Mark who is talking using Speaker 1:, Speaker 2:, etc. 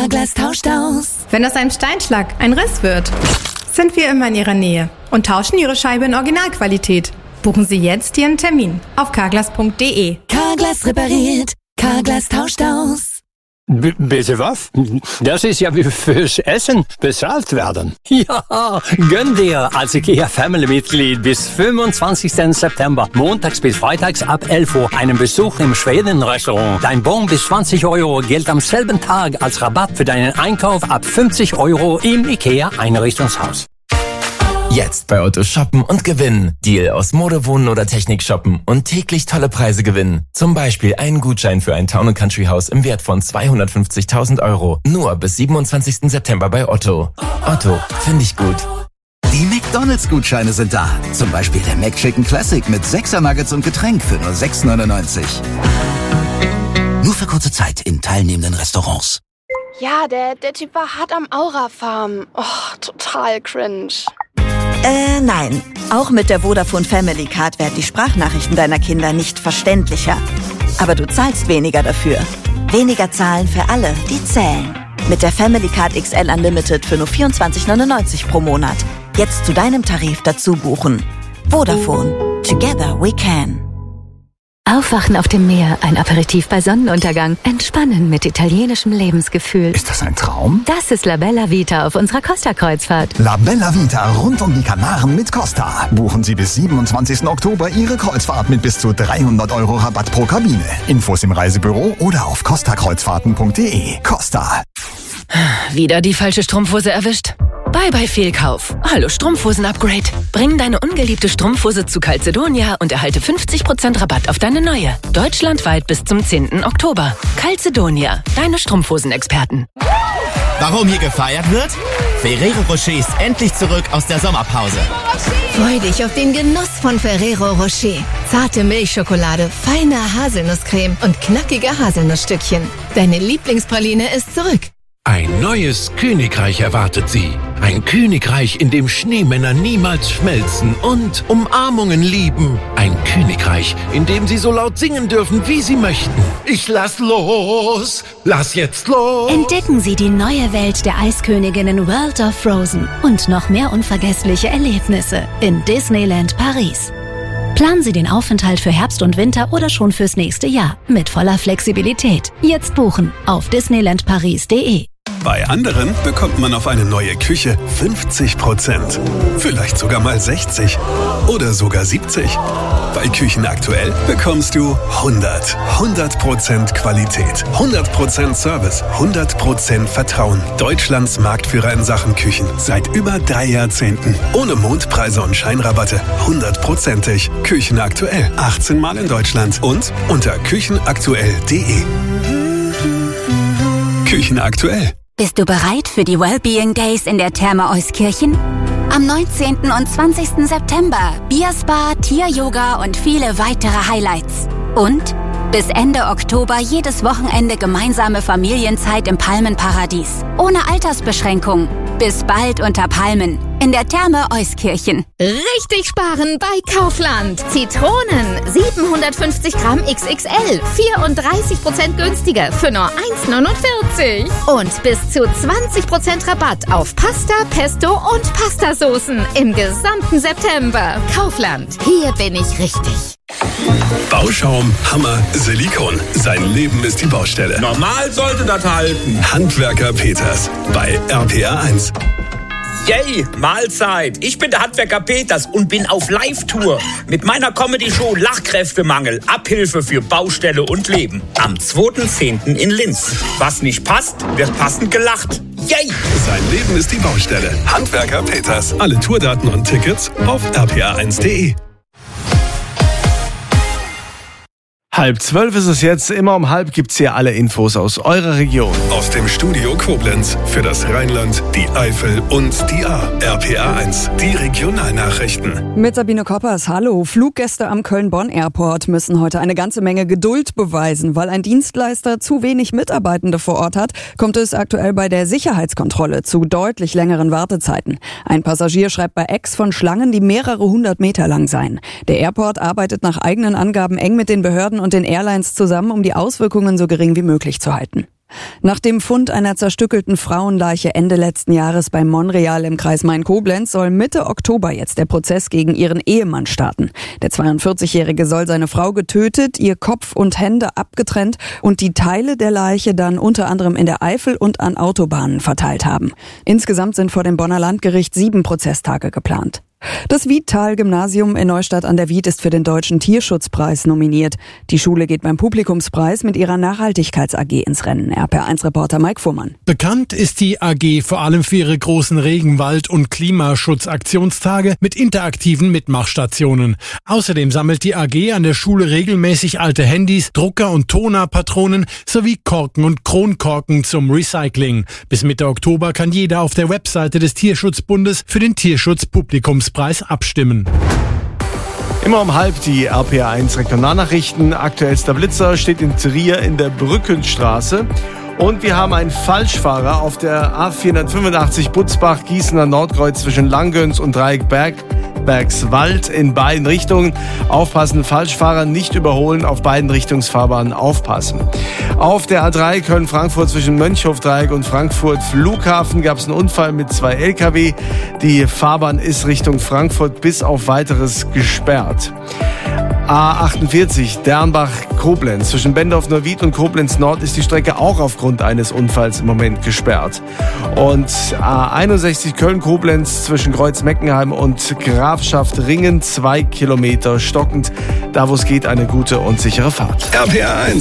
Speaker 1: Carglass tauscht aus.
Speaker 2: Wenn aus einem Steinschlag ein Riss wird, sind wir immer in Ihrer Nähe und tauschen Ihre Scheibe in Originalqualität. Buchen Sie jetzt Ihren Termin auf carglass.de.
Speaker 1: Carglass repariert, Carglass tauscht aus.
Speaker 3: Bitte was? Das ist ja wie fürs Essen bezahlt werden. Ja, gönn dir als IKEA-Family-Mitglied bis 25. September, montags bis freitags ab 11 Uhr, einen Besuch im Schweden-Restaurant. Dein Bon bis 20 € gilt am selben Tag als Rabatt für deinen Einkauf ab 50 € im IKEA-Einrichtungshaus.
Speaker 4: Jetzt bei Otto shoppen und gewinnen. Deal aus Mode, Wohnen oder Technik shoppen und täglich tolle Preise gewinnen. Zum Beispiel einen Gutschein für ein Town & Country Haus im Wert von 250.000 €. Nur bis 27. September bei Otto. Otto, finde ich gut.
Speaker 5: Die McDonalds-Gutscheine sind da. Zum Beispiel der McChicken Classic mit 6er Nuggets und Getränk für nur 6,99. Nur für kurze Zeit in teilnehmenden Restaurants.
Speaker 6: Ja, der Typ war hart am Aura-Farmen. Oh, total cringe.
Speaker 7: Nein. Auch mit der Vodafone Family Card werden die Sprachnachrichten deiner Kinder nicht verständlicher. Aber du zahlst weniger dafür. Weniger zahlen für alle, die zählen. Mit der Family Card XL Unlimited für nur 24,99 pro Monat. Jetzt zu deinem Tarif dazu buchen. Vodafone. Together we can.
Speaker 8: Aufwachen auf dem Meer, ein Aperitif bei Sonnenuntergang, entspannen mit italienischem Lebensgefühl.
Speaker 9: Ist das ein Traum?
Speaker 8: Das ist La Bella Vita auf unserer Costa-Kreuzfahrt.
Speaker 9: La Bella Vita rund um die Kanaren mit Costa. Buchen Sie bis 27. Oktober Ihre Kreuzfahrt mit bis zu 300 € Rabatt pro Kabine. Infos im Reisebüro oder auf costakreuzfahrten.de. Costa.
Speaker 10: Wieder die falsche Strumpfhose erwischt? Bye bye Fehlkauf. Hallo Strumpfhosen-Upgrade. Bring deine ungeliebte Strumpfhose zu Calzedonia und erhalte 50% Rabatt auf deine neue. Deutschlandweit bis zum 10. Oktober. Calzedonia, deine Strumpfhosen-Experten.
Speaker 11: Warum hier gefeiert wird? Ferrero Rocher ist endlich zurück aus der Sommerpause.
Speaker 12: Freu dich auf den Genuss von Ferrero Rocher. Zarte Milchschokolade, feine Haselnusscreme und knackige Haselnussstückchen. Deine Lieblingspraline ist zurück.
Speaker 13: Ein neues Königreich erwartet Sie. Ein Königreich, in dem Schneemänner niemals schmelzen und Umarmungen lieben. Ein Königreich, in dem Sie so laut singen dürfen, wie Sie möchten. Ich lass los! Lass jetzt los!
Speaker 14: Entdecken Sie die neue Welt der Eisköniginnen World of Frozen und noch mehr unvergessliche Erlebnisse in Disneyland Paris. Planen Sie den Aufenthalt für Herbst und Winter oder schon fürs nächste Jahr mit voller Flexibilität. Jetzt buchen auf disneylandparis.de.
Speaker 15: Bei anderen bekommt man auf eine neue Küche 50%. Vielleicht sogar mal 60 oder sogar 70. Bei Küchen aktuell bekommst du 100% Qualität, 100% Service, 100% Vertrauen. Deutschlands Marktführer in Sachen Küchen seit über 3 Jahrzehnten. Ohne Mondpreise und Scheinrabatte, 100%ig. Küchen aktuell, 18 Mal in Deutschland und unter küchenaktuell.de. Küchen aktuell.
Speaker 16: Bist du bereit für die Wellbeing Days in der Therme Euskirchen? Am 19. und 20. September Bierspa, Tier-Yoga und viele weitere Highlights. Und bis Ende Oktober jedes Wochenende gemeinsame Familienzeit im Palmenparadies. Ohne Altersbeschränkung. Bis bald unter Palmen. In der Therme Euskirchen.
Speaker 12: Richtig sparen bei Kaufland. Zitronen, 750 Gramm XXL, 34% günstiger für nur 1,49. Und bis zu 20% Rabatt auf Pasta, Pesto und Pastasoßen im gesamten September. Kaufland, hier bin ich richtig.
Speaker 15: Bauschaum, Hammer, Silikon. Sein Leben ist die Baustelle.
Speaker 17: Normal sollte das halten.
Speaker 15: Handwerker Peters bei RPA 1.
Speaker 17: Yay, Mahlzeit. Ich bin der Handwerker Peters und bin auf Live-Tour mit meiner Comedy-Show Lachkräftemangel, Abhilfe für Baustelle und Leben. Am 2.10. in Linz. Was nicht passt, wird passend gelacht. Yay!
Speaker 15: Sein Leben ist die Baustelle. Handwerker Peters. Alle Tourdaten und Tickets auf rpa1.de.
Speaker 18: 11:30 ist es jetzt. Immer um 11 gibt's hier alle Infos aus eurer Region.
Speaker 15: Aus dem Studio Koblenz für das Rheinland, die Eifel und die A. RPA 1, die Regionalnachrichten.
Speaker 19: Mit Sabine Koppers, hallo. Fluggäste am Köln-Bonn-Airport müssen heute eine ganze Menge Geduld beweisen. Weil ein Dienstleister zu wenig Mitarbeitende vor Ort hat, kommt es aktuell bei der Sicherheitskontrolle zu deutlich längeren Wartezeiten. Ein Passagier schreibt bei X von Schlangen, die mehrere 100 Meter lang seien. Der Airport arbeitet nach eigenen Angaben eng mit den Behörden und den Airlines zusammen, um die Auswirkungen so gering wie möglich zu halten. Nach dem Fund einer zerstückelten Frauenleiche Ende letzten Jahres bei Monreal im Kreis Main-Koblenz soll Mitte Oktober jetzt der Prozess gegen ihren Ehemann starten. Der 42-Jährige soll seine Frau getötet, ihr Kopf und Hände abgetrennt und die Teile der Leiche dann unter anderem in der Eifel und an Autobahnen verteilt haben. Insgesamt sind vor dem Bonner Landgericht 7 Prozesstage geplant. Das Wiedtal-Gymnasium in Neustadt an der Wied ist für den Deutschen Tierschutzpreis nominiert. Die Schule geht beim Publikumspreis mit ihrer Nachhaltigkeits-AG ins Rennen. RPA1-Reporter Mike Fuhrmann.
Speaker 20: Bekannt ist die AG vor allem für ihre großen Regenwald- und Klimaschutzaktionstage mit interaktiven Mitmachstationen. Außerdem sammelt die AG an der Schule regelmäßig alte Handys, Drucker- und Tonerpatronen sowie Korken und Kronkorken zum Recycling. Bis Mitte Oktober kann jeder auf der Webseite des Tierschutzbundes für den Tierschutzpublikumspreis abstimmen.
Speaker 18: Immer um 12:30 die RPA1 Regionalnachrichten. Aktuellster Blitzer steht in Trier in der Brückenstraße. Und wir haben einen Falschfahrer auf der A485 Butzbach-Gießener Nordkreuz zwischen Langgöns und Dreieck Bergswald in beiden Richtungen. Aufpassen, Falschfahrer nicht überholen, auf beiden Richtungsfahrbahnen aufpassen. Auf der A3 Köln-Frankfurt zwischen Mönchhofdreieck und Frankfurt Flughafen gab es einen Unfall mit 2 LKW. Die Fahrbahn ist Richtung Frankfurt bis auf Weiteres gesperrt. A48 Dernbach-Koblenz. Zwischen Bendorf-Neuwied und Koblenz-Nord ist die Strecke auch aufgrund eines Unfalls im Moment gesperrt. Und A61 Köln-Koblenz zwischen Kreuz-Meckenheim und Grafschaft Ringen 2 Kilometer stockend. Da wo es geht, eine gute und sichere Fahrt.
Speaker 15: RPA1